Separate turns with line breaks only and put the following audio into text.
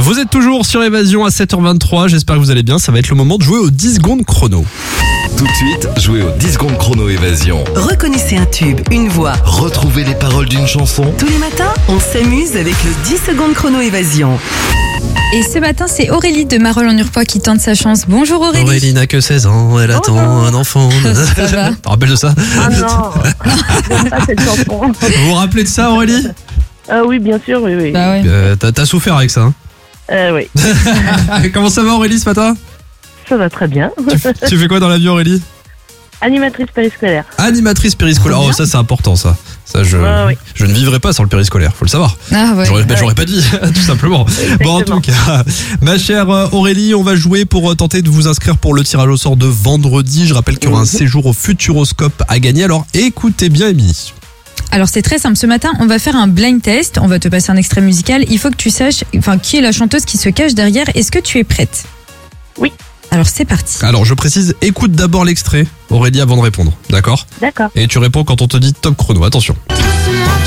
Vous êtes toujours sur Évasion à 7h23, j'espère que vous allez bien, ça va être le moment de jouer aux 10 secondes chrono.
Tout de suite, jouez aux 10 secondes chrono Évasion.
Reconnaissez un tube, une voix.
Retrouvez les paroles d'une chanson.
Tous les matins, on s'amuse avec le 10 secondes chrono Évasion.
Et ce matin, c'est Aurélie de Marolles-en-Urpois qui tente sa chance. Bonjour Aurélie.
Aurélie n'a que 16 ans, elle attend un enfant.
Ça va.
Tu te rappelles de ça?
Ah non, j'aime pas cette chanson.
Vous vous rappelez de ça, Aurélie?
Oui, bien sûr, oui.
Bah ouais.
T'as souffert avec ça, hein?
Oui,
Comment ça va, Aurélie, ce matin?
ça va très bien.
Tu fais quoi dans la vie, Aurélie?
Animatrice périscolaire.
Animatrice périscolaire. Oh, ça c'est important, ça. Je
oui.
ne vivrai pas sans le périscolaire, faut le savoir.
Ah ouais.
J'aurais pas de vie, tout simplement. Bon, en tout cas, ma chère Aurélie, on va jouer pour tenter de vous inscrire pour le tirage au sort de vendredi. Je rappelle qu'il y aura un séjour au Futuroscope à gagner. Alors écoutez bien, Émilie.
Alors c'est très simple. Ce matin, on va faire un blind test. On va te passer un extrait musical. Il faut que tu saches, qui est la chanteuse qui se cache derrière. Est-ce que tu es prête?
Oui.
Alors c'est parti.
Alors je précise, écoute d'abord l'extrait, Aurélie, avant de répondre, d'accord?
D'accord.
Et tu réponds quand on te dit top chrono, attention.